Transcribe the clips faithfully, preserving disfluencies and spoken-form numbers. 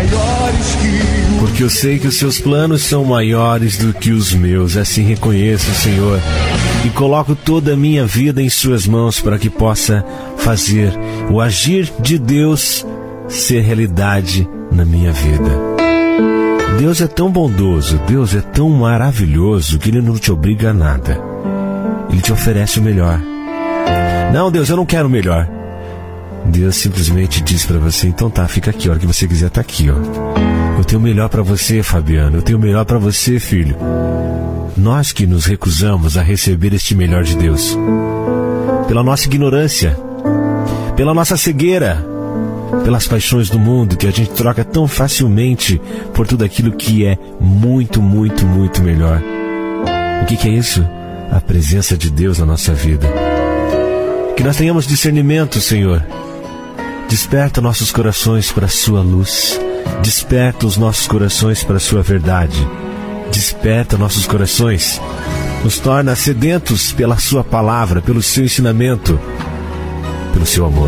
maiores que... Porque eu sei que os seus planos são maiores do que os meus. Assim reconheço, Senhor, e coloco toda a minha vida em suas mãos para que possa fazer o agir de Deus ser realidade na minha vida. Deus é tão bondoso, Deus é tão maravilhoso que Ele não te obriga a nada. Ele te oferece o melhor. Não, Deus, eu não quero o melhor. Deus simplesmente diz para você: então tá, fica aqui, a hora que você quiser tá aqui, ó. Eu tenho o melhor para você, Fabiano, eu tenho o melhor para você, filho. Nós que nos recusamos a receber este melhor de Deus, pela nossa ignorância, pela nossa cegueira, pelas paixões do mundo que a gente troca tão facilmente por tudo aquilo que é muito, muito, muito melhor. O que que é isso? A presença de Deus na nossa vida. Que nós tenhamos discernimento, Senhor. Desperta nossos corações para a sua luz. Desperta os nossos corações para a sua verdade. Desperta nossos corações. Nos torna sedentos pela sua palavra, pelo seu ensinamento, pelo seu amor.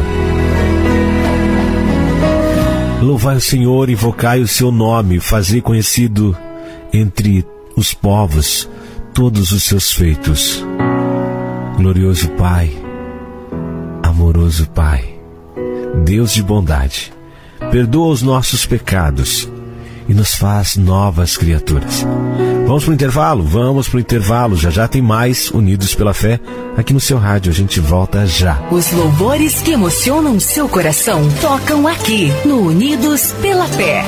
Louvai o Senhor, invocai o seu nome, fazei conhecido entre os povos todos os seus feitos. Glorioso Pai, amoroso Pai, Deus de bondade, perdoa os nossos pecados e nos faz novas criaturas. Vamos para o intervalo? Vamos para o intervalo. Já já tem mais Unidos pela Fé aqui no seu rádio. A gente volta já. Os louvores que emocionam seu coração tocam aqui no Unidos pela Fé.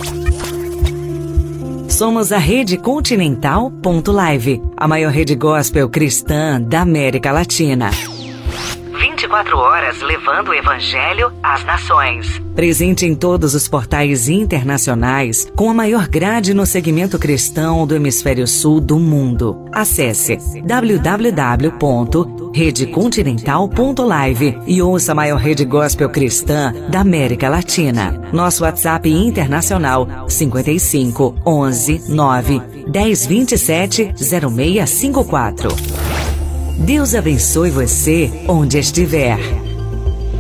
Somos a Rede Continental ponto live, a maior rede gospel cristã da América Latina. vinte e quatro horas levando o Evangelho às nações. Presente em todos os portais internacionais, com a maior grade no segmento cristão do hemisfério sul do mundo. Acesse w w w ponto rede continental ponto live e ouça a maior rede gospel cristã da América Latina. Nosso WhatsApp internacional cinco cinco, onze, nove, dez, vinte e sete, zero seis cinco quatro. Deus abençoe você onde estiver.